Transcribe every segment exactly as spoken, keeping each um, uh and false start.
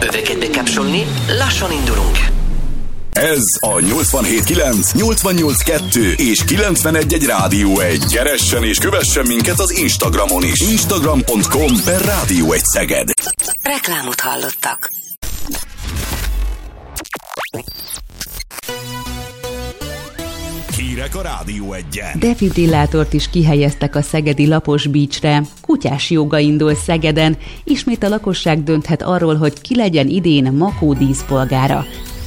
Öveket bekapcsolni, lassan indulunk. Ez a nyolcvanhét kilenc, nyolcvannyolc kettő és kilencvenegy egy Rádió egy. Keressen és kövessen minket az Instagramon is. Instagram pont com per Rádió egy Szeged. Reklámot hallottak. Hírek a Rádió egyen. Defibrillátort is kihelyeztek a szegedi Lapos Beachre. Kutyás jóga indul Szegeden. Ismét a lakosság dönthet arról, hogy ki legyen idén Makó díszpolgára.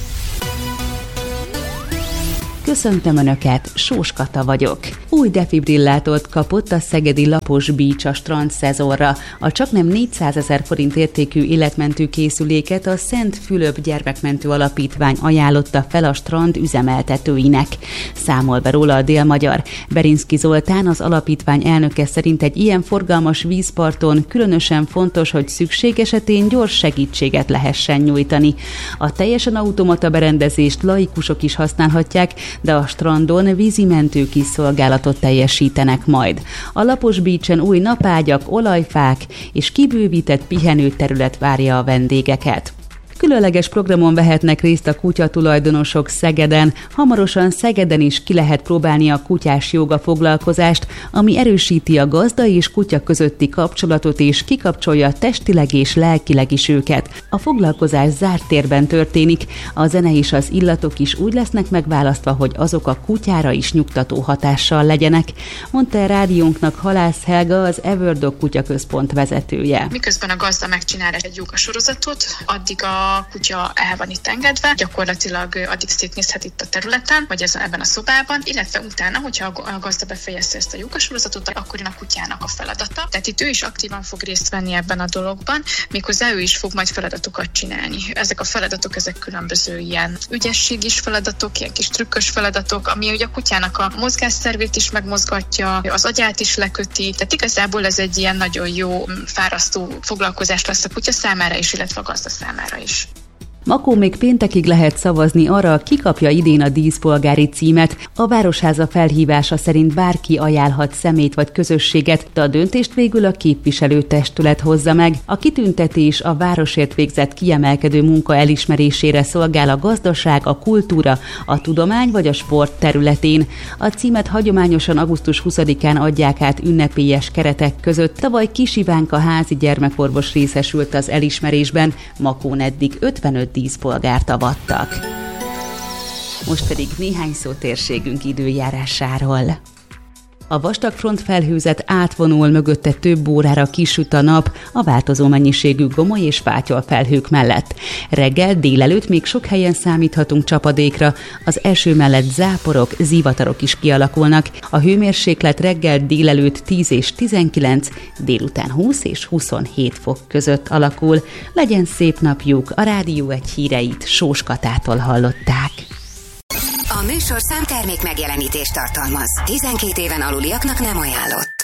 Köszöntöm Önöket, Sós Kata vagyok. Új defibrillátort kapott a szegedi Lapos Beach a strand szezonra. A csaknem négyszázezer forint értékű életmentő készüléket a Szent Fülöp Gyermekmentő Alapítvány ajánlotta fel a strand üzemeltetőinek. Számol be róla a Dél-Magyar. Berinszky Zoltán, az alapítvány elnöke szerint egy ilyen forgalmas vízparton különösen fontos, hogy szükség esetén gyors segítséget lehessen nyújtani. A teljesen automata berendezést laikusok is használhatják, de a strandon vízimentők is szolgálatot teljesítenek majd. A Lapos Beachen új napágyak, olajfák és kibővített pihenőterület várja a vendégeket. Különleges programon vehetnek részt a kutyatulajdonosok Szegeden. Hamarosan Szegeden is ki lehet próbálni a kutyás jóga foglalkozást, ami erősíti a gazda és kutya közötti kapcsolatot és kikapcsolja testileg és lelkileg is őket. A foglalkozás zárt térben történik, a zene és az illatok is úgy lesznek megválasztva, hogy azok a kutyára is nyugtató hatással legyenek, mondta a rádiónknak Halász Helga, az Everdog kutyaközpont vezetője. Miközben a gazda megcsinál egy jógasorozatot, addig a a kutya el van itt engedve, gyakorlatilag addig szétnézhet itt a területen, vagy ez, ebben a szobában, illetve utána, hogyha a gazda befejezte ezt a jógasorozatot, akkor jön a kutyának a feladata. Tehát itt ő is aktívan fog részt venni ebben a dologban, méghozzá ő is fog majd feladatokat csinálni. Ezek a feladatok, ezek különböző ilyen ügyességis feladatok, ilyen kis trükkös feladatok, ami ugye a kutyának a mozgásszervét is megmozgatja, az agyát is leköti, tehát igazából ez egy ilyen nagyon jó, fárasztó foglalkozás lesz a kutya számára is, illetve a gazda számára is. Makón még péntekig lehet szavazni arra, ki kapja idén a díszpolgári címet. A Városháza felhívása szerint bárki ajánlhat személyt vagy közösséget, de a döntést végül a képviselőtestület hozza meg. A kitüntetés a városért végzett kiemelkedő munka elismerésére szolgál a gazdaság, a kultúra, a tudomány vagy a sport területén. A címet hagyományosan augusztus huszadikán adják át ünnepélyes keretek között. Tavaly Kis Ivánka házi gyermekorvos részesült az elismerésben, Makón eddig ötvenöt díszpolgárt avattak. Most pedig néhány szó térségünk időjárásáról. A vastag frontfelhőzet átvonul, mögötte több órára kisüt a nap a változó mennyiségű gomoly és fátyol felhők mellett. Reggel, délelőtt még sok helyen számíthatunk csapadékra, az eső mellett záporok, zivatarok is kialakulnak. A hőmérséklet reggel, délelőtt tíz és tizenkilenc, délután húsz és huszonhét fok között alakul. Legyen szép napjuk, a Rádió egy híreit Sós Katától hallották. A műsorszám termék megjelenítést tartalmaz. tizenkét éven aluliaknak nem ajánlott.